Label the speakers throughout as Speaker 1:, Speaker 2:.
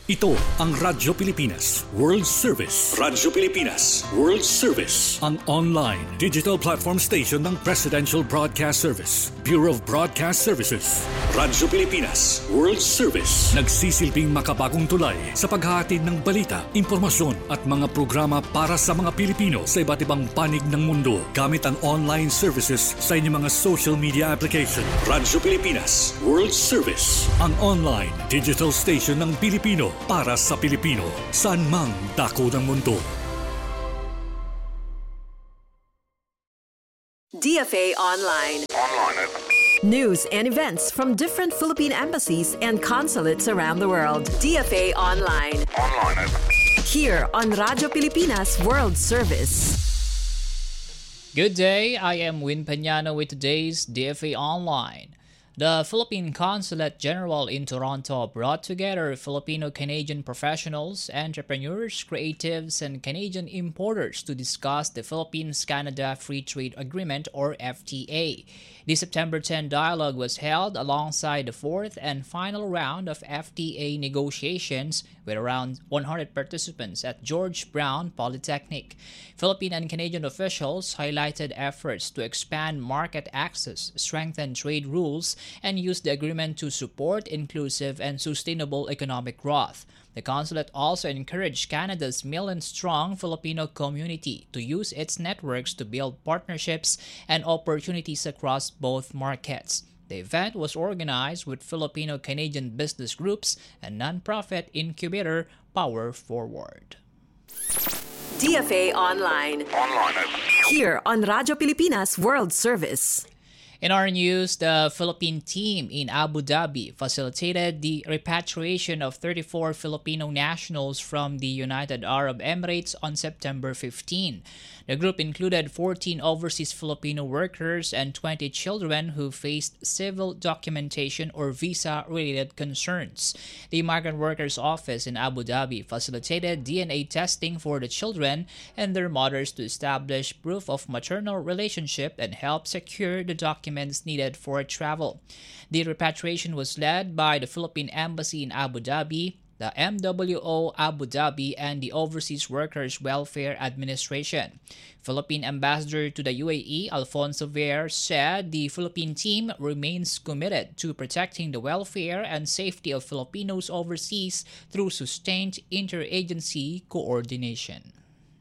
Speaker 1: Ito ang Radyo Pilipinas World Service. Radyo Pilipinas World Service. Ang online digital platform station ng Presidential Broadcast Service, Bureau of Broadcast Services. Radyo Pilipinas World Service. Nagsisilbing makabagong tulay sa paghahatid ng balita, impormasyon at mga programa para sa mga Pilipino sa iba't ibang panig ng mundo gamit ang online services sa inyong mga social media application. Radyo Pilipinas World Service. Ang online digital station ng Pilipino para sa Pilipino, saan mang dako ng mundo.
Speaker 2: DFA Online. News and events from different Philippine embassies and consulates around the world. DFA Online. Here on Radyo Pilipinas World Service.
Speaker 3: Good day, I am Win Peñano with today's DFA Online. The Philippine Consulate General in Toronto brought together Filipino-Canadian professionals, entrepreneurs, creatives, and Canadian importers to discuss the Philippines-Canada Free Trade Agreement or FTA. The September 10 dialogue was held alongside the fourth and final round of FTA negotiations with around 100 participants at George Brown Polytechnic. Philippine and Canadian officials highlighted efforts to expand market access, strengthen trade rules, and use the agreement to support inclusive and sustainable economic growth. The consulate also encouraged Canada's million-strong Filipino community to use its networks to build partnerships and opportunities across both markets. The event was organized with Filipino-Canadian business groups and nonprofit incubator Power Forward.
Speaker 2: DFA Online. Here on Radyo Pilipinas World Service.
Speaker 3: In our news, the Philippine team in Abu Dhabi facilitated the repatriation of 34 Filipino nationals from the United Arab Emirates on September 15. The group included 14 overseas Filipino workers and 20 children who faced civil documentation or visa-related concerns. The Migrant Workers Office in Abu Dhabi facilitated DNA testing for the children and their mothers to establish proof of maternal relationship and help secure the documents needed for travel. The repatriation was led by the Philippine Embassy in Abu Dhabi, the MWO Abu Dhabi, and the Overseas Workers Welfare Administration. Philippine Ambassador to the UAE, Alfonso Ver, said the Philippine team remains committed to protecting the welfare and safety of Filipinos overseas through sustained interagency coordination.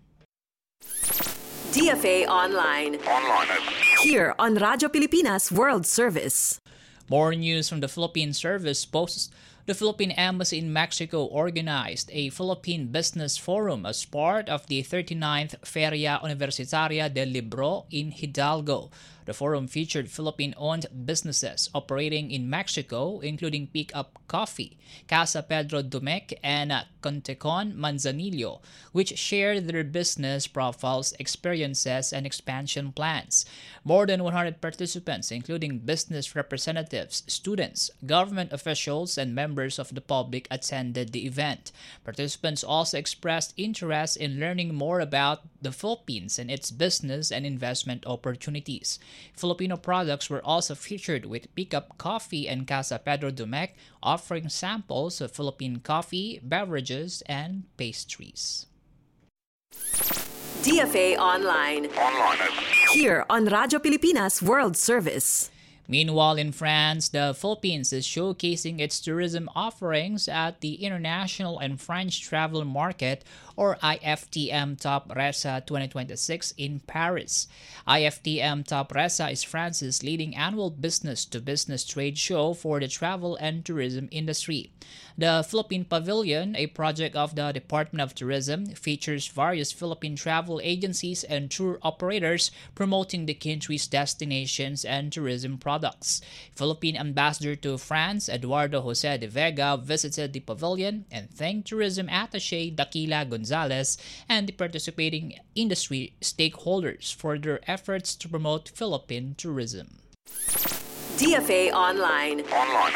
Speaker 2: DFA Online. Here on Radyo Pilipinas World Service.
Speaker 3: More news from the Philippine Service posts. The Philippine Embassy in Mexico organized a Philippine Business Forum as part of the 39th Feria Universitaria del Libro in Hidalgo. The forum featured Philippine-owned businesses operating in Mexico, including Pick Up Coffee, Casa Pedro Domecq, and Contecon Manzanillo, which shared their business profiles, experiences, and expansion plans. More than 100 participants, including business representatives, students, government officials, and members of the public, attended the event. Participants also expressed interest in learning more about the Philippines and its business and investment opportunities. Filipino products were also featured, with Pick Up Coffee and Casa Pedro Domecq offering samples of Philippine coffee, beverages, and pastries.
Speaker 2: DFA Online. Here on Radyo Pilipinas World Service.
Speaker 3: Meanwhile, in France, the Philippines is showcasing its tourism offerings at the International and French Travel Market, or IFTM Top Resa 2026 in Paris. IFTM Top Resa is France's leading annual business-to-business trade show for the travel and tourism industry. The Philippine Pavilion, a project of the Department of Tourism, features various Philippine travel agencies and tour operators promoting the country's destinations and tourism products. Philippine Ambassador to France, Eduardo Jose de Vega, visited the pavilion and thanked Tourism Attaché Daquila Gonzalez and the participating industry stakeholders for their efforts to promote Philippine tourism.
Speaker 2: DFA Online.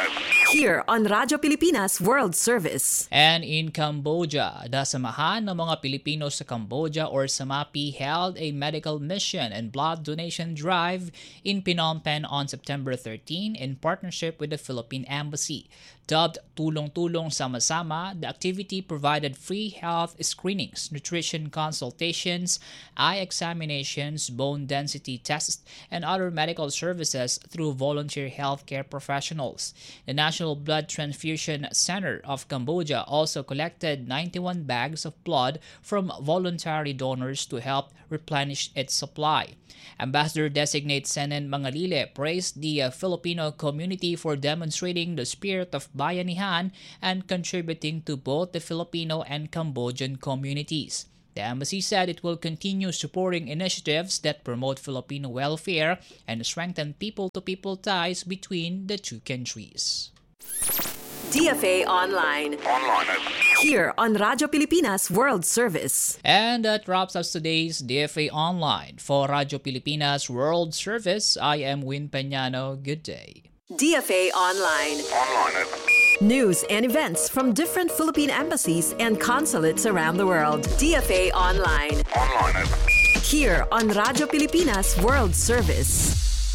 Speaker 2: Here on Radyo Pilipinas World Service.
Speaker 3: And in Cambodia, the Samahan ng mga Pilipino sa Cambodia or SAMAPI held a medical mission and blood donation drive in Phnom Penh on September 13 in partnership with the Philippine Embassy. Dubbed Tulong-Tulong Sama-Sama, the activity provided free health screenings, nutrition consultations, eye examinations, bone density tests, and other medical services through volunteer healthcare professionals. The National Blood Transfusion Center of Cambodia also collected 91 bags of blood from voluntary donors to help replenish its supply. Ambassador-designate Senen Mangalile praised the Filipino community for demonstrating the spirit of bayanihan and contributing to both the Filipino and Cambodian communities. The embassy said it will continue supporting initiatives that promote Filipino welfare and strengthen people-to-people ties between the two countries.
Speaker 2: DFA Online. Here on Radyo Pilipinas World Service.
Speaker 3: And that wraps up today's DFA Online. For Radyo Pilipinas World Service, I am Win Peñano. Good day.
Speaker 2: DFA Online. News and events from different Philippine embassies and consulates around the world. DFA Online. Here on Radyo Pilipinas World Service.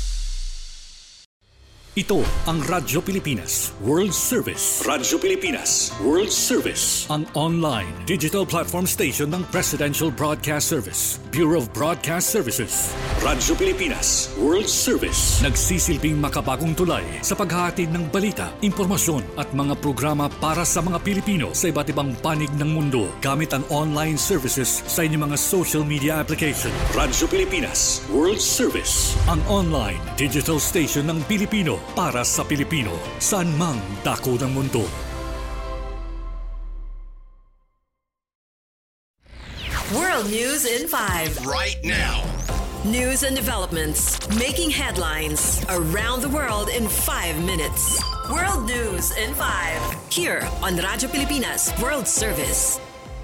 Speaker 1: Ito ang Radyo Pilipinas World Service. Radyo Pilipinas World Service, ang online digital platform station ng Presidential Broadcast Service, Bureau of Broadcast Services. Radyo Pilipinas World Service, nagsisilbing makabagong tulay sa paghahatid ng balita, impormasyon at mga programa para sa mga Pilipino sa iba't ibang panig ng mundo gamit ang online services sa inyong mga social media application. Radyo Pilipinas World Service, ang online digital station ng Pilipino para sa Pilipino, saan mang dako ng mundo.
Speaker 2: World News in 5.
Speaker 4: Right now.
Speaker 2: News and developments making headlines around the world in 5 minutes. World News in 5. Here on Radyo Pilipinas World Service.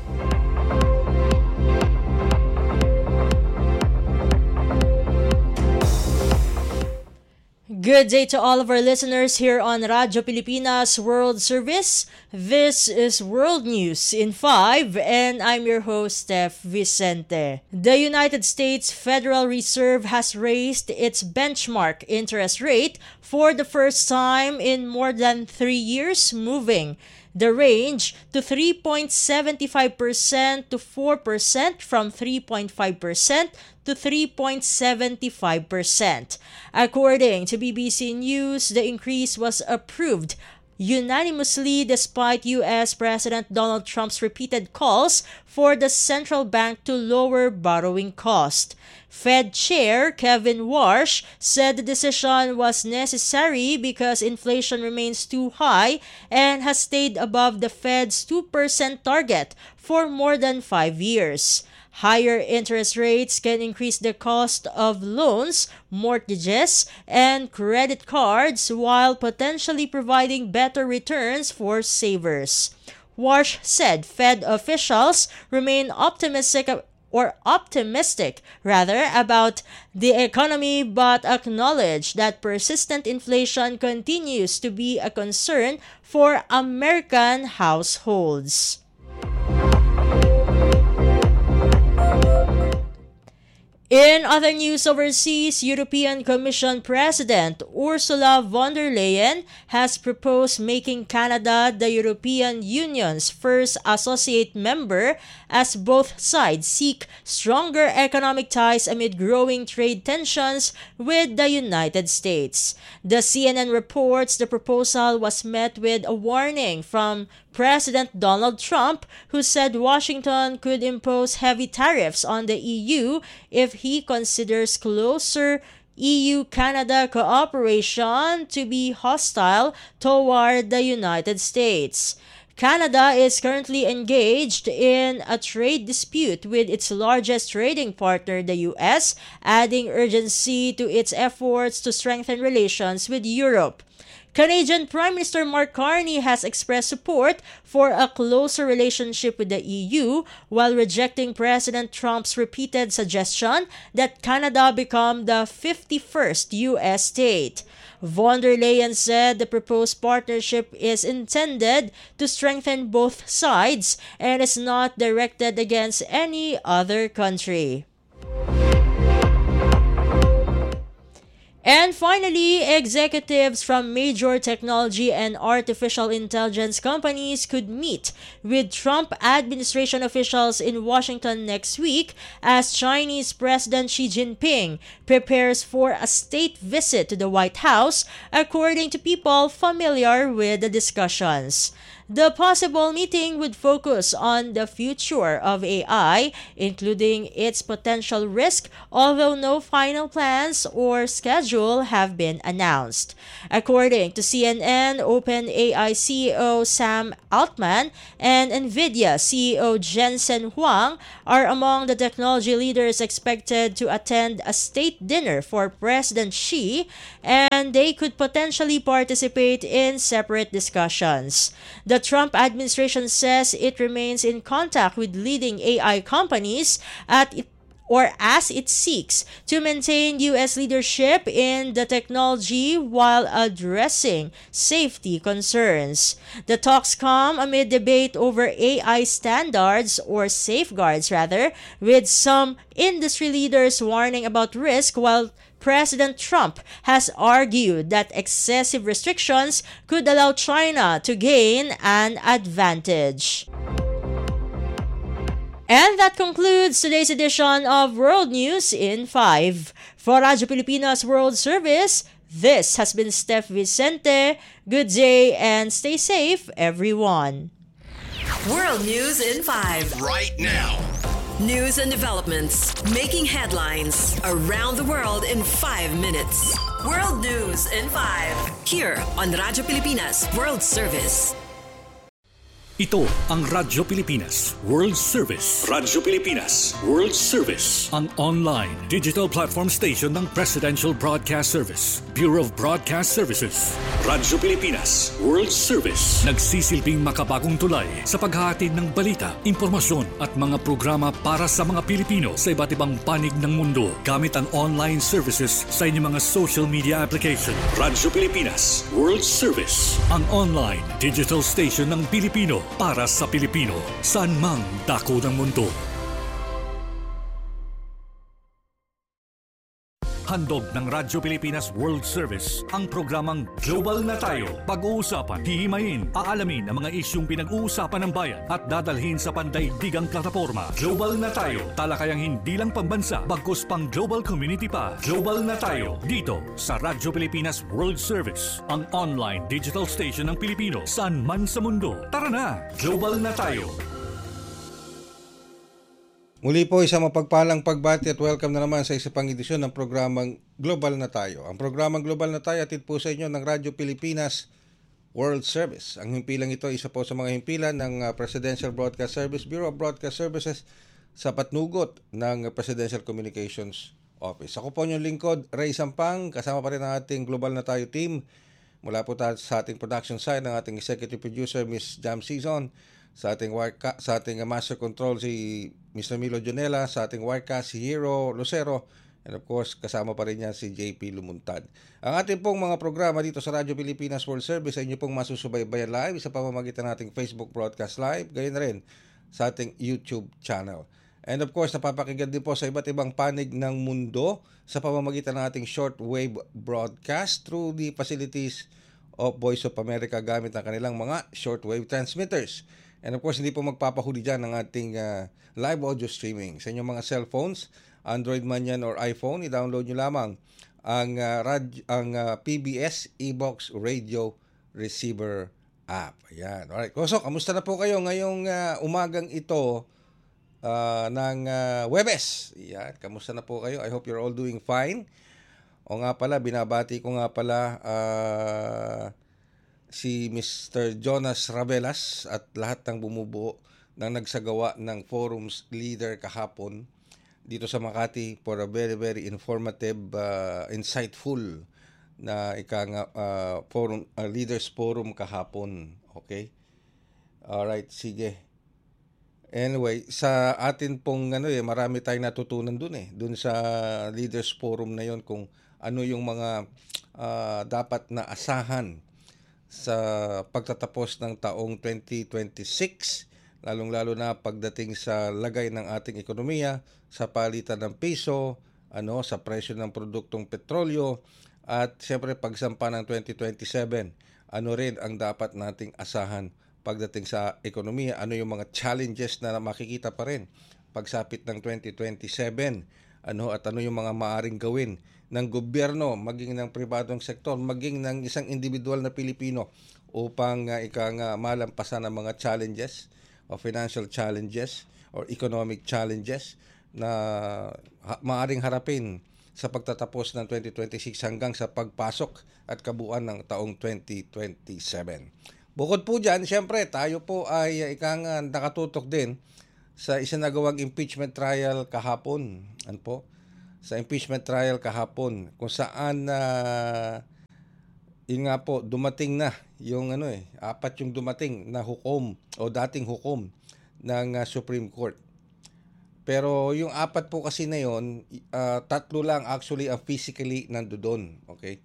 Speaker 5: Good day to all of our listeners here on Radyo Pilipinas World Service. This is World News in 5 and I'm your host, Steph Vicente. The United States Federal Reserve has raised its benchmark interest rate for the first time in more than 3 years, moving the range to 3.75% to 4% from 3.5% to 3.75%. According to BBC News, the increase was approved unanimously despite U.S. President Donald Trump's repeated calls for the central bank to lower borrowing cost. Fed Chair Kevin Warsh said the decision was necessary because inflation remains too high and has stayed above the Fed's 2% target for more than 5 years. Higher interest rates can increase the cost of loans, mortgages, and credit cards while potentially providing better returns for savers. Warsh said Fed officials remain optimistic about the economy but acknowledge that persistent inflation continues to be a concern for American households. In other news overseas, European Commission President Ursula von der Leyen has proposed making Canada the European Union's first associate member as both sides seek stronger economic ties amid growing trade tensions with the United States. The CNN reports the proposal was met with a warning from President Donald Trump, who said Washington could impose heavy tariffs on the EU if he considers closer EU-Canada cooperation to be hostile toward the United States. Canada is currently engaged in a trade dispute with its largest trading partner, the US, adding urgency to its efforts to strengthen relations with Europe. Canadian Prime Minister Mark Carney has expressed support for a closer relationship with the EU while rejecting President Trump's repeated suggestion that Canada become the 51st U.S. state. Von der Leyen said the proposed partnership is intended to strengthen both sides and is not directed against any other country. And finally, executives from major technology and artificial intelligence companies could meet with Trump administration officials in Washington next week as Chinese President Xi Jinping prepares for a state visit to the White House, according to people familiar with the discussions. The possible meeting would focus on the future of AI, including its potential risk, although no final plans or schedule have been announced. According to CNN, OpenAI CEO Sam Altman and NVIDIA CEO Jensen Huang are among the technology leaders expected to attend a state dinner for President Xi, and they could potentially participate in separate discussions. The Trump administration says it remains in contact with leading AI companies as it seeks to maintain U.S. leadership in the technology while addressing safety concerns. The talks come amid debate over AI standards or safeguards with some industry leaders warning about risk, while President Trump has argued that excessive restrictions could allow China to gain an advantage. And that concludes today's edition of World News in 5. For Radyo Pilipinas World Service, this has been Steph Vicente. Good day and stay safe, everyone.
Speaker 2: World News in 5.
Speaker 1: Right now.
Speaker 2: News and developments making headlines around the world in 5 minutes. World News in 5. Here on Radyo Pilipinas World Service.
Speaker 1: Ito ang Radyo Pilipinas World Service. Radyo Pilipinas World Service. Ang online digital platform station ng Presidential Broadcast Service, Bureau of Broadcast Services. Radyo Pilipinas World Service. Nagsisilbing makabagong tulay sa paghahatid ng balita, impormasyon at mga programa para sa mga Pilipino sa iba't ibang panig ng mundo gamit ang online services sa inyong mga social media application. Radyo Pilipinas World Service. Ang online digital station ng Pilipino para sa Pilipino, saan mang dako ng mundo. Handog ng Radyo Pilipinas World Service ang programang Global na Tayo. Pag-uusapan, hihimayin, aalamin ang mga isyung pinag-uusapan ng bayan at dadalhin sa pandaigdigang plataforma. Global na Tayo, talakayang hindi lang pambansa, bagkus pang global community pa. Global na Tayo, dito sa Radyo Pilipinas World Service, ang online digital station ng Pilipino saan man sa mundo. Tara na, Global na Tayo.
Speaker 4: Muli po isang mapagpalang pagbati at welcome na naman sa isa pang edisyon ng programang Global na Tayo. Ang programang Global na Tayo atid po sa inyo ng Radyo Pilipinas World Service. Ang himpilang ito isa po sa mga himpilan ng Presidential Broadcast Service, Bureau of Broadcast Services sa patnugot ng Presidential Communications Office. Ako po yung lingkod, Ray Sampang, kasama pa rin ang ating Global na Tayo team. Mula po sa ating production side ng ating executive producer, Miss Jam Season, sa ating master control si Mr. Milo Jonela, sa ating wirecast si Hero Lucero, and of course kasama pa rin niya si JP Lumuntad. Ang ating pong mga programa dito sa Radyo Pilipinas World Service ay inyo pong masusubaybayan live sa pamamagitan ng ating Facebook broadcast live, gayon na rin sa ating YouTube channel. And of course napapakinggan din po sa iba't ibang panig ng mundo sa pamamagitan ng ating shortwave broadcast through the facilities of Voice of America gamit ang kanilang mga shortwave transmitters. And of course, hindi po magpapahuli dyan ng ating live audio streaming. Sa inyong mga cellphones, Android man yan or iPhone, i-download nyo lamang ang PBS eBox Radio Receiver app. Ayan. Alright. Koso, kamusta na po kayo ngayong umagang ito ng Huwebes? Ayan. Kamusta na po kayo? I hope you're all doing fine. O nga pala, binabati ko nga pala si Mr. Jonas Ravelas at lahat ng bumubuo ng nagsagawa ng forums leader kahapon dito sa Makati for a very very informative, insightful na forum, leaders forum kahapon. Okay? Alright, sige. Anyway, sa atin pong marami tayong natutunan dun sa leaders forum na yon, kung ano yung mga dapat na asahan sa pagtatapos ng taong 2026, lalong-lalo na pagdating sa lagay ng ating ekonomiya, sa palitan ng piso, sa presyo ng produktong petrolyo, at siyempre pagsampa ng 2027, rin ang dapat nating asahan pagdating sa ekonomiya, yung mga challenges na makikita pa rin pagsapit ng 2027, at yung mga maaring gawin ng gobyerno, maging ng pribadong sektor, maging ng isang individual na Pilipino upang malampasan ang mga challenges o financial challenges or economic challenges na maaring harapin sa pagtatapos ng 2026 hanggang sa pagpasok at kabuuan ng taong 2027. Bukod po dyan, siyempre tayo po ay nakatutok din sa isinagawang impeachment trial kahapon. Sa impeachment trial kahapon kung saan yun nga po, dumating na yung apat yung dumating na hukom o dating hukom ng Supreme Court. Pero yung apat po kasi na yun, tatlo lang actually ang physically nandoon. Okay?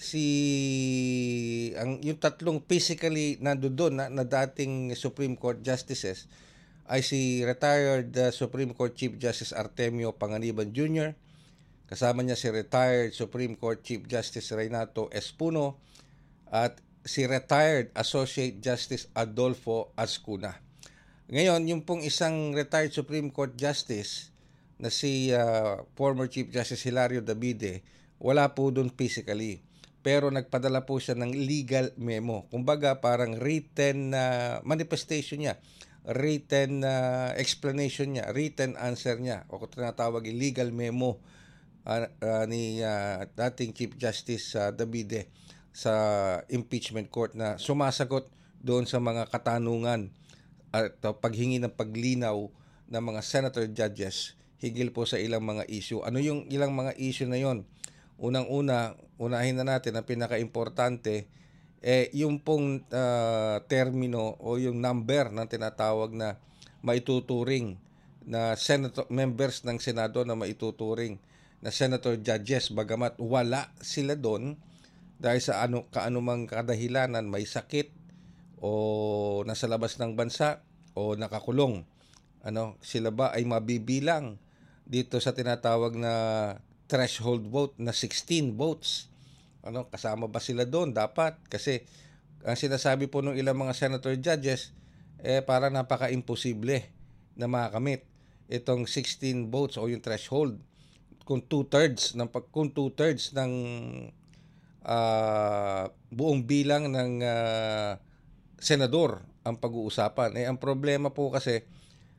Speaker 4: Yung tatlong physically nandoon na dating Supreme Court justices ay si retired Supreme Court Chief Justice Artemio Panganiban Jr., kasama niya si retired Supreme Court Chief Justice Renato Espuno at si retired Associate Justice Adolfo Ascuna. Ngayon, yung pong isang retired Supreme Court Justice na si former Chief Justice Hilario Davide, wala po doon physically. Pero nagpadala po siya ng legal memo. Kumbaga parang written manifestation niya, written explanation niya, written answer niya, o tinatawag legal memo ni dating Chief Justice Davide sa impeachment court na sumasagot doon sa mga katanungan at paghingi ng paglinaw ng mga senator judges higil po sa ilang mga issue. Ano yung ilang mga issue na yon? Unahin na natin ang pinaka-importante, yung pong termino o yung number ng tinatawag na maituturing na senator members ng Senado na maituturing na senator judges, bagamat wala sila doon dahil sa kaanumang kadahilanan, may sakit o nasa labas ng bansa o nakakulong. Sila ba ay mabibilang dito sa tinatawag na threshold vote na 16 votes? Kasama ba sila doon? Dapat. Kasi ang sinasabi po ng ilang mga senator judges, parang napaka-imposible na makamit itong 16 votes o yung threshold. Kung two-thirds ng buong bilang ng senador ang pag-uusapan. Ang problema po kasi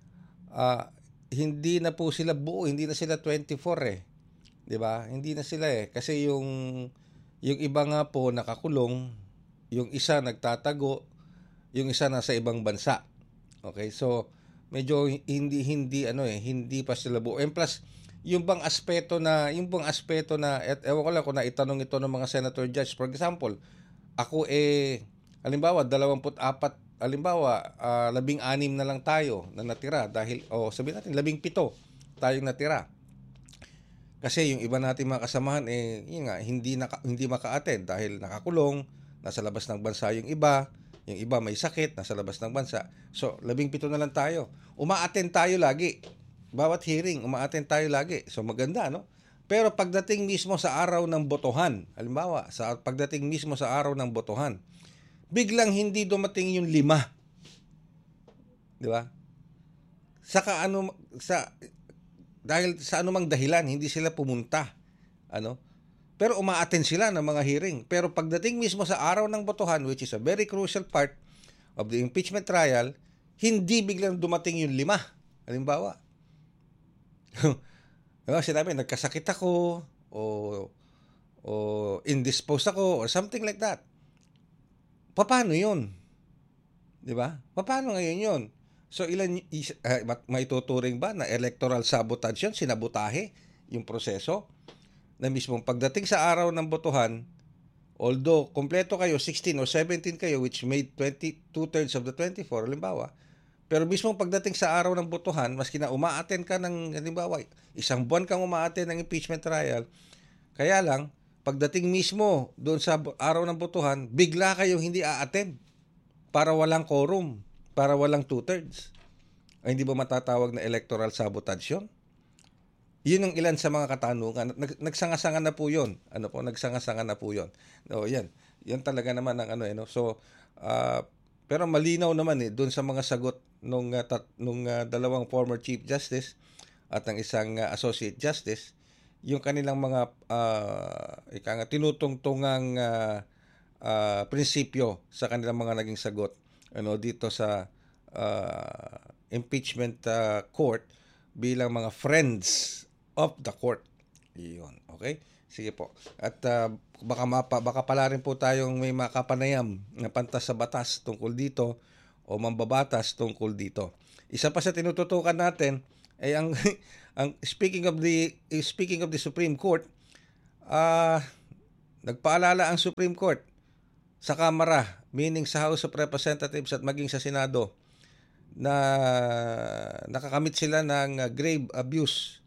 Speaker 4: hindi na po sila buo, hindi na sila 24 'Di ba? Hindi na sila kasi yung iba nga po nakakulong, yung isa nagtatago, yung isa nasa ibang bansa. Okay? So medyo hindi pa sila buo. And plus yung bang aspeto na ewan ko lang kung naitanong ito ng mga senator judge. For example, ako halimbawa 24, halimbawa 16 na lang tayo na natira dahil sabihin natin 17 tayong natira. Kasi yung iba nating mga kasamahan hindi maka-attend dahil nakakulong, nasa labas ng bansa yung iba may sakit, nasa labas ng bansa. So 17 na lang tayo. Uma-attend tayo lagi. Bawat hearing, uma-attend tayo lagi. So maganda, no? Pero pagdating mismo sa araw ng botohan, halimbawa, pagdating mismo sa araw ng botohan, biglang hindi dumating yung 5. Di ba? Dahil sa anumang dahilan, hindi sila pumunta. Pero uma-attend sila ng mga hearing. Pero pagdating mismo sa araw ng botohan, which is a very crucial part of the impeachment trial, hindi biglang dumating yung 5. Halimbawa, sinabi, nagkasakit ako o indisposed ako or something like that. Paano yun? Di ba? Paano ngayon yun? So maituturing ba na electoral sabotage yun? Sinabotahe yung proseso? Na mismong pagdating sa araw ng botohan, although kompleto kayo, 16 or 17 kayo, which made 2/3 of the 24, halimbawa, pero mismong pagdating sa araw ng botohan, maski na uma-attend ka ng, halimbawa, 1 buwan kang uma-attend ng impeachment trial, kaya lang, pagdating mismo doon sa araw ng botohan, bigla kayong hindi a-attend para walang quorum, para walang 2/3. Ay, hindi ba matatawag na electoral sabotage yun? Yun ang ilan sa mga katanungan. Nagsanga-sanga na po yun. Nagsanga-sanga na po yun. No, yan. Yan talaga naman ang no? So, pero malinaw naman doon sa mga sagot nung dalawang former Chief Justice at ng isang Associate Justice, yung kanilang mga tinutungtungang prinsipyo sa kanilang mga naging sagot dito sa impeachment court bilang mga friends of the court. Iyon, okay? Sige po. At baka pala rin po tayong may makapanayam na pantas sa batas tungkol dito o mambabatas tungkol dito. Isa pa sa tinututukan natin ay ang speaking of the Supreme Court, nagpaalala ang Supreme Court sa Kamara, meaning sa House of Representatives at maging sa Senado, na nakakamit sila ng grave abuse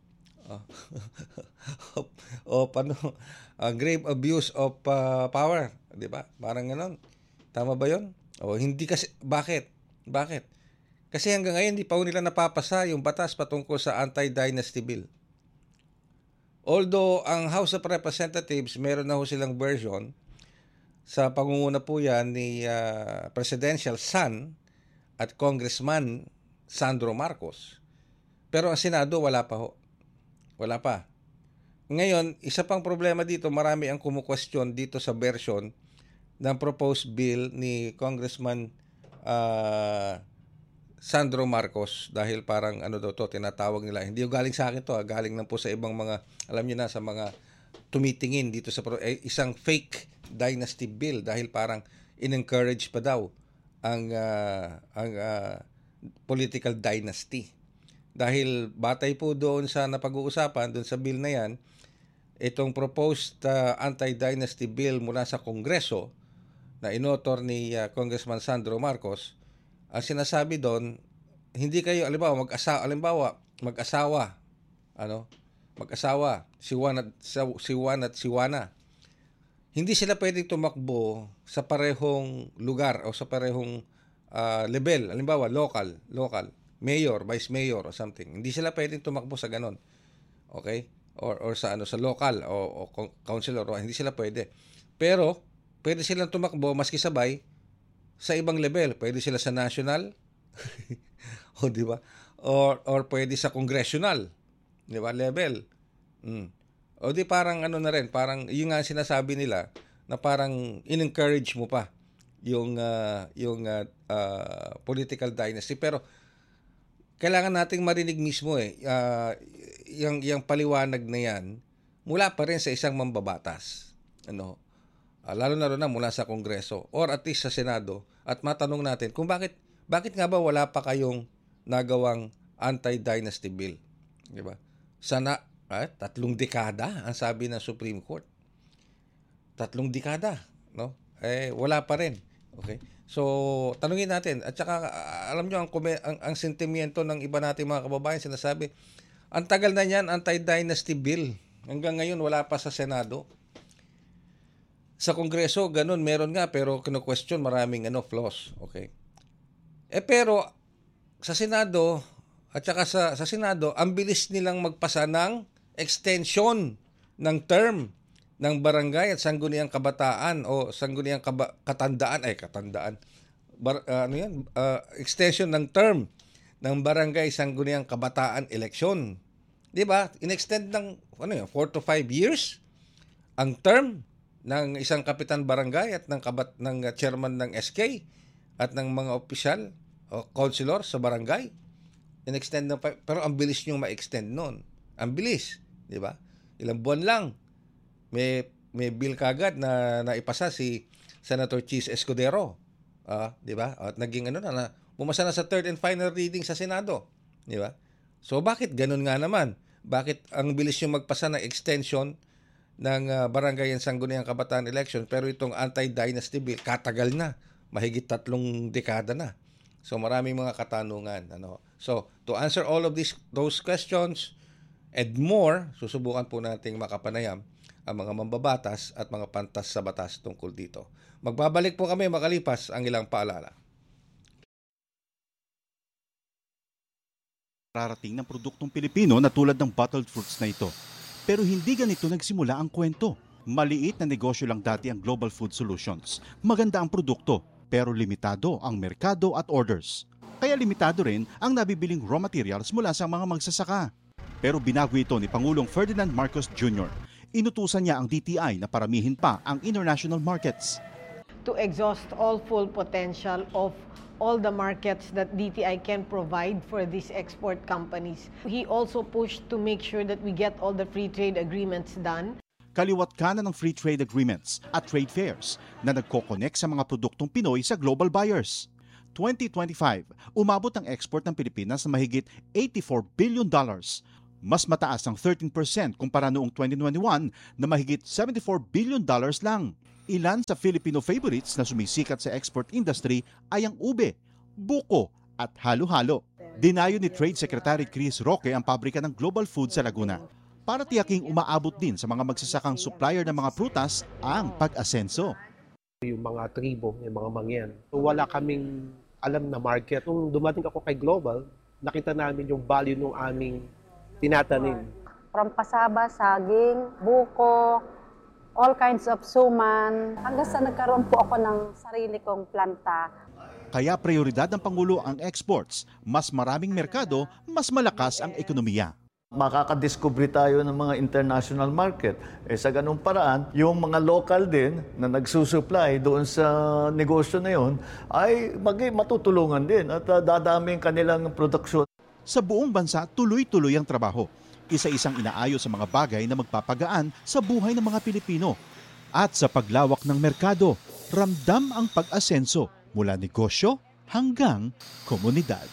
Speaker 4: grave abuse of power, 'di ba? Parang ganoon. Tama ba 'yon? O hindi kasi bakit? Kasi hanggang ngayon hindi pa nila napapasa yung batas patungkol sa anti-dynasty bill. Although ang House of Representatives meron na ho silang version, sa pangunguna po yan ni Presidential son at Congressman Sandro Marcos. Pero ang Senado wala pa ho. Wala pa. Ngayon, isa pang problema dito, marami ang kumukwestiyon dito sa version ng proposed bill ni Congressman Sandro Marcos, dahil parang tinatawag nila. Hindi yung galing sa akin to, galing lang po sa ibang mga, alam niyo na, sa mga tumitingin dito sa isang fake dynasty bill dahil parang in-encourage pa daw ang political dynasty. Dahil batay po doon sa napag-uusapan, doon sa bill na yan, itong proposed anti-dynasty bill mula sa Kongreso na inotor ni Congressman Sandro Marcos, ang sinasabi doon, hindi kayo, mag-asawa, si Juan at si Juana. Hindi sila pwedeng tumakbo sa parehong lugar o sa parehong level, local, mayor, vice mayor or something. Hindi sila pwedeng tumakbo sa ganon. Okay? Or sa local o councilor, hindi sila pwede. Pero pwede silang tumakbo maski sabay sa ibang level. Pwede sila sa national o di ba? Or pwede sa congressional, di ba, level. O di parang na rin, parang yung nga sinasabi nila na parang in-encourage mo pa yung political dynasty. Pero kailangan nating marinig mismo yung paliwanag na yan mula pa rin sa isang mambabatas. Lalo na mula sa Kongreso or at least sa Senado, at matanong natin kung bakit nga ba wala pa kayong nagawang anti-dynasty bill, di ba? Sana 3 dekada ang sabi ng Supreme Court. 3 dekada, no? Wala pa rin. Okay? So, tanungin natin, at saka alam nyo ang sentimiento ng iba nating mga kababayan, sinasabi, ang tagal na niyan anti-dynasty bill. Hanggang ngayon wala pa sa Senado. Sa Kongreso, ganun, meron nga, pero kino-question maraming flaws. Okay? Pero sa Senado, at saka sa Senado, ang bilis nilang magpasa ng extension ng term ng barangay at sangguniang kabataan o sangguniang katandaan. Extension ng term ng barangay sangguniang kabataan election. 'Di ba? In-extend ng 4 to 5 years ang term ng isang kapitan barangay at ng chairman ng SK at ng mga opisyal o councilor sa barangay. In-extend pero ang bilis niyong ma-extend noon. Ang bilis, 'di ba? Ilang buwan lang may bill kagad na naipasa si Senator Chis Escudero, 'di ba? At naging na pumasa na sa third and final reading sa Senado, 'di ba? So bakit ganun nga naman? Bakit ang bilis yung magpasa ng extension ng barangay and sangguniang kabataan election, pero itong anti-dynasty bill katagal na, mahigit 3 dekada na. So maraming mga katanungan, So to answer all of those questions and more, susubukan po nating makapanayam ang mga mambabatas at mga pantas sa batas tungkol dito. Magbabalik po kami makalipas ang ilang paalala.
Speaker 6: Rarating ng produktong Pilipino na tulad ng bottled fruits na ito. Pero hindi ganito nagsimula ang kwento. Maliit na negosyo lang dati ang Global Food Solutions. Maganda ang produkto, pero limitado ang merkado at orders. Kaya limitado rin ang nabibiling raw materials mula sa mga magsasaka. Pero binago ito ni Pangulong Ferdinand Marcos Jr. Inutusan niya ang DTI na paramihin pa ang international markets.
Speaker 7: To exhaust all full potential of all the markets that DTI can provide for these export companies. He also pushed to make sure that we get all the free trade agreements done.
Speaker 6: Kaliwat kanan ng free trade agreements at trade fairs na nagko-connect sa mga produktong Pinoy sa global buyers. 2025, umabot ang export ng Pilipinas na mahigit $84 billion. Mas mataas ang 13% kumpara noong 2021 na mahigit $74 billion lang. Ilan sa Filipino favorites na sumisikat sa export industry ay ang ube, buko at halo-halo. Dinayo ni Trade Secretary Chris Roque ang pabrika ng Global Food sa Laguna para tiyaking umaabot din sa mga magsasakang supplier ng mga prutas ang pag-asenso.
Speaker 8: Yung mga tribo, yung mga mangyan. Wala kaming alam na market. Nung dumating ako kay Global, nakita namin yung value ng aming tinatanim.
Speaker 9: From pasaba, saging, buko, all kinds of suman. Hanggang sa nagkaroon po ako ng sarili kong planta.
Speaker 6: Kaya prioridad ng Pangulo ang exports. Mas maraming merkado, mas malakas ang ekonomiya.
Speaker 10: Makakadiscover tayo ng mga international market. Sa ganung paraan, yung mga local din na nagsusupply doon sa negosyo na yun ay matutulungan din at dadami ang kanilang produksyon.
Speaker 6: Sa buong bansa, tuloy-tuloy ang trabaho. Isa-isang inaayos sa mga bagay na magpapagaan sa buhay ng mga Pilipino. At sa paglawak ng merkado, ramdam ang pag-asenso mula negosyo hanggang komunidad.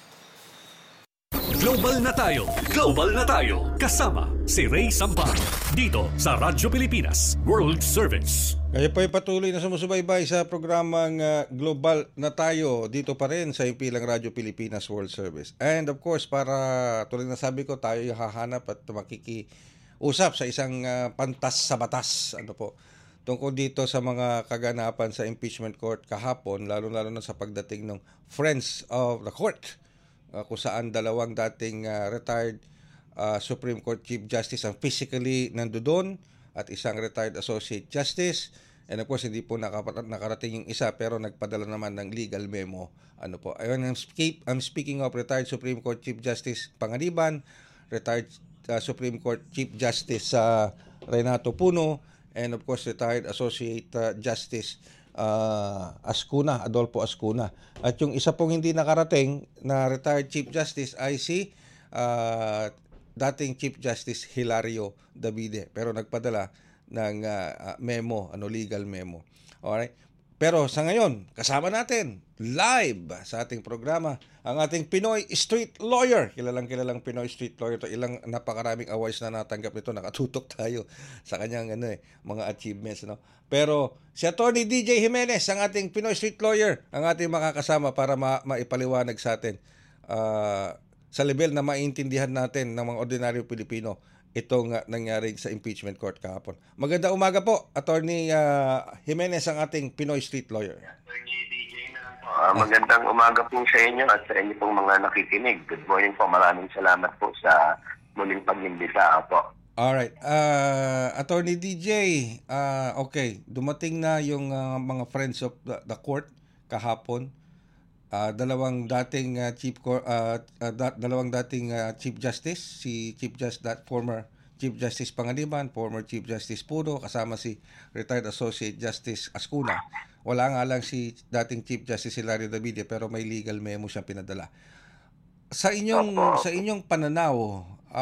Speaker 1: Global na tayo! Global na tayo! Kasama si Ray Sampag dito sa Radyo Pilipinas World Service.
Speaker 4: Kayo po ay patuloy na sumusubaybay sa programang Global na tayo dito pa rin sa impilang Radyo Pilipinas World Service. And of course, para tuloy na sabi ko, tayo yung hahanap at makikiusap sa isang pantas sa batas. Tungkol dito sa mga kaganapan sa impeachment court kahapon, lalo-lalo na sa pagdating ng Friends of the Court. Kung saan dalawang dating retired Supreme Court Chief Justice ang physically nandoon at isang retired Associate Justice. And of course, hindi po nakarating yung isa pero nagpadala naman ng legal memo. I'm speaking of retired Supreme Court Chief Justice Panganiban, retired Supreme Court Chief Justice Renato Puno, and of course, retired Associate Justice Adolfo Ascuna. At yung isa pong hindi nakarating na retired Chief Justice ay si dating Chief Justice Hilario Davide. Pero nagpadala ng legal memo. Alright? Pero sa ngayon, kasama natin live sa ating programa ang ating Pinoy Street Lawyer. Kilalang Pinoy Street Lawyer to. Ilang napakaraming awards na natanggap nito. Nakatutok tayo sa kanyang mga achievements. Pero si Attorney DJ Jimenez, ang ating Pinoy Street Lawyer, ang ating makakasama para maipaliwanag sa atin sa level na maintindihan natin ng mga ordinaryo Pilipino itong nangyari sa impeachment court kahapon. Magandang umaga po, Attorney Jimenez, ang ating Pinoy Street Lawyer.
Speaker 11: Magandang umaga po sa inyo at sa inyo pong mga nakikinig. Good morning po. Maraming salamat po sa muling pag-imbita po.
Speaker 4: Alright. Attorney DJ, okay. Dumating na yung mga friends of the court kahapon. Dalawang dating Chief Justice, si former Chief Justice Panganiban, former Chief Justice Puno, kasama si retired Associate Justice Ascuna. Wala nga lang si dating Chief Justice Hilario Davide pero may legal memo siyang pinadala. Sa inyong pananaw,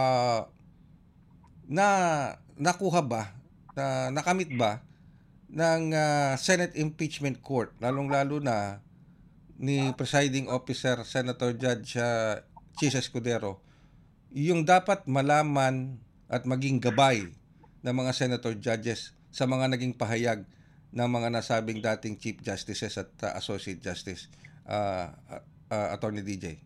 Speaker 4: nakuha ba, nakamit ba ng Senate Impeachment Court, lalong-lalo na ni Presiding Officer Senator Judge Chis Escudero, yung dapat malaman at maging gabay ng mga Senator Judges sa mga naging pahayag ng mga nasabing dating Chief Justices at Associate Justice, Attorney DJ?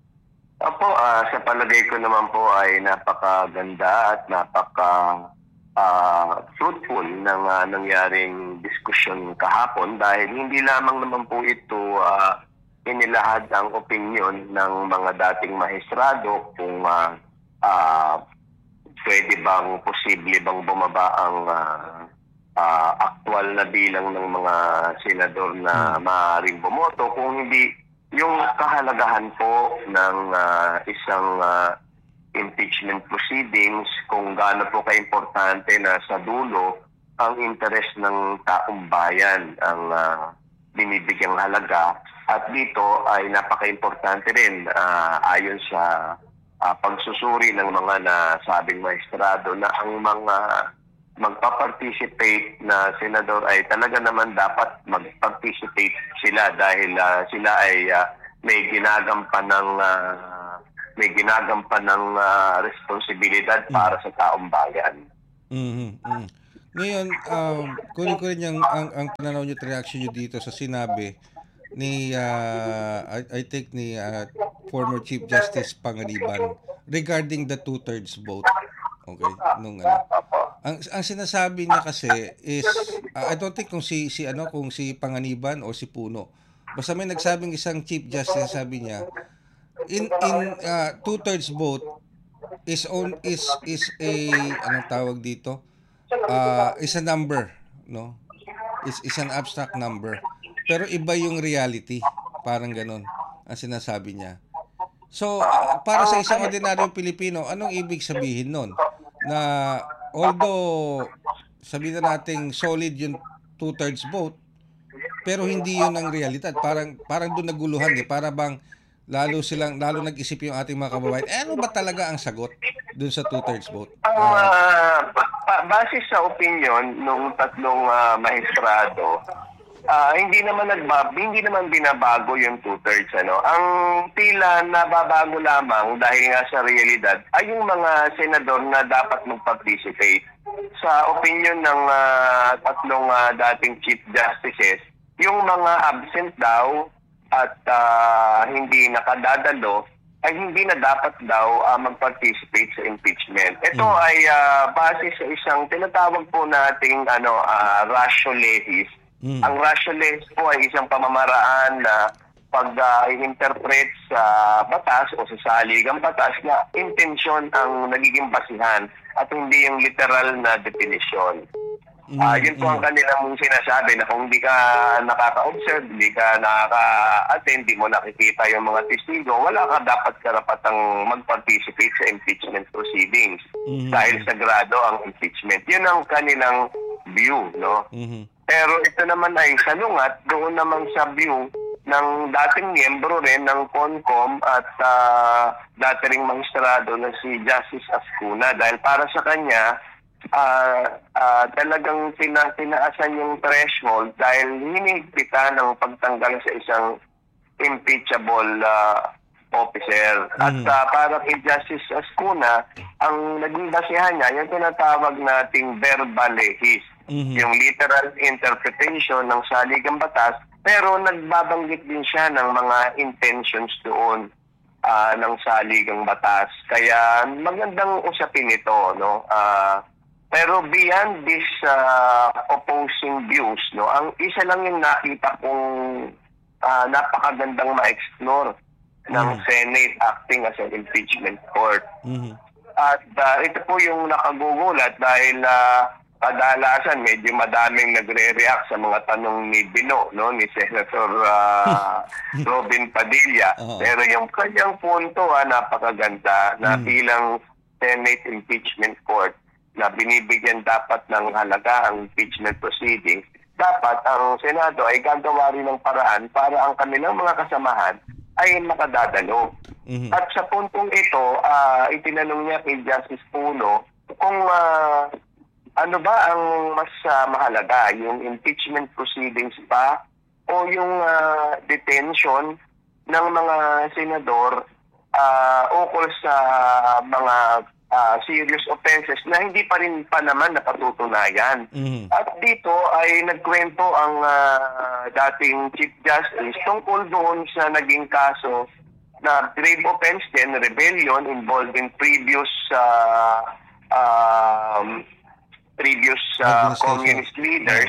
Speaker 11: Opo, sa palagay ko naman po ay napakaganda at fruitful ng nangyaring diskusyon kahapon dahil hindi lamang naman po ito inilahad ang opinion ng mga dating maestrado kung pwede bang, posible bang bumaba ang aktual na bilang ng mga senador na maaaring bumoto, kung hindi yung kahalagahan po ng isang impeachment proceedings, kung gaano po kaimportante na sa dulo ang interes ng taong bayan ang binibigyang halaga. At dito ay napaka-importante rin ayon sa pagsusuri ng mga nasabing maestrado na ang mga magpa-participate na senador ay talaga naman dapat mag-participate sila dahil sila ay may ginagampan ng responsibilidad para sa taong bayan.
Speaker 4: Ngayon, kunin ko rin ang pananaw niyo at reaction niyo dito sa sinabi ni I think ni former Chief Justice Panganiban regarding the 2/3 vote. Okay, ang sinasabi niya kasi is I don't think kung si Panganiban o si Puno. Basta may nagsabing isang Chief Justice, sabi niya in 2/3 vote is a anong tawag dito? Is a number, no? Is an abstract number. Pero iba yung reality, parang ganun ang sinasabi niya. So, para sa isang ordinaryong Pilipino, anong ibig sabihin nun? Na although sabihin na nating solid yung 2/3 vote, pero hindi yun ang realidad. Parang doon naguluhan para bang lalo nag-isip yung ating mga kababayan. Ano ba talaga ang sagot doon sa 2/3 vote?
Speaker 11: Base sa opinion ng tatlong maestrado, hindi naman binabago yung 2/3 Ang tila nababago lamang dahil nga sa realidad ay yung mga senador na dapat mag-participate. Sa opinion ng tatlong dating Chief Justices, yung mga absent daw at hindi nakadadalo ay hindi na dapat daw mag-participate sa impeachment. Ito ay base sa isang tinatawag po nating ratio lehis. Ang ratio lehis po ay isang pamamaraan na pag-interpret sa batas o sa saligang batas na intensyon ang nagiging basihan at hindi yung literal na definition. Yun po ang kanilang sinasabi na kung hindi ka nakaka-observe, hindi ka nakaka-attend, hindi mo nakikita yung mga testigo, wala ka dapat karapatang mag-participate sa impeachment proceedings dahil sagrado ang impeachment. Yun ang kanilang view, no? Pero ito naman ay salungat doon naman sa view ng dating miyembro rin ng CONCOM at dating magistrado na si Justice Ascuna dahil para sa kanya talagang tinaasan yung threshold dahil hinihigpitan ng pagtanggal sa isang impeachable officer. At para kay Justice Ascuna, ang naging basihan niya, yung tinatawag nating verbal lehis, yung literal interpretation ng saligang batas, pero nagbabanggit din siya ng mga intentions doon ng saligang batas. Kaya magandang usapin ito, no? Pero beyond this opposing views, no, ang isa lang yung nakita kong napakagandang ma-explore ng Senate acting as an impeachment court. At ito po yung nakagugulat dahil kadalasan medyo madaming nagre-react sa mga tanong ni Bino, no, ni Senator Robin Padilla. Pero yung kanyang punto napakaganda na bilang Senate impeachment court na binibigyan dapat ng halaga ang impeachment proceedings, dapat ang Senado ay gagawa rin ng paraan para ang kanilang mga kasamahan ay makadadalo. At sa puntong ito, itinanong niya kay Justice Puno kung ano ba ang mas mahalaga, yung impeachment proceedings ba o yung detention ng mga senador ukol sa mga serious offenses na hindi pa rin naman napatutunayan. At dito ay nagkwento ang dating Chief Justice tungkol doon sa naging kaso na grave offense din, rebellion involving previous previous communist leaders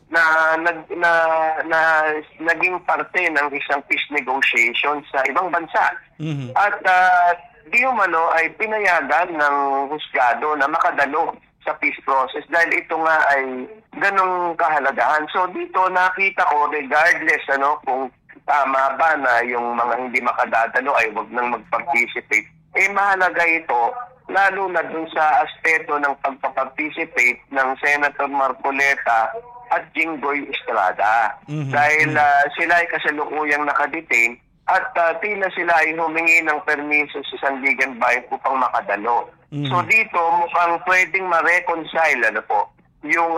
Speaker 11: naging parte ng isang peace negotiation sa ibang bansa. At di umano ay pinayagan ng husgado na makadalo sa peace process dahil ito nga ay ganong kahalagahan. So dito nakita ko, regardless kung tama ba na yung mga hindi makadadalo ay wag nang mag-participate, mahalaga ito lalo na dun sa aspeto ng pagpa-participate ng Senator Marcoleta at Jinggoy Estrada. Dahil sila ay kasalukuyang nakadetain at tila sila ay humingi ng permiso sa Sandigan Bayan upang makadalo. So dito mukhang pwedeng ma-reconcile yung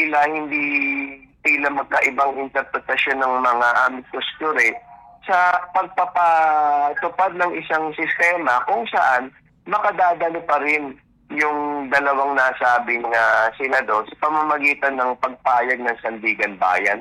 Speaker 11: tila magkaibang interpretasyon ng mga amicus curiae sa pagpapatupad ng isang sistema kung saan makadadalo pa rin yung dalawang nasabing senador sa pamamagitan ng pagpayag ng Sandigan Bayan.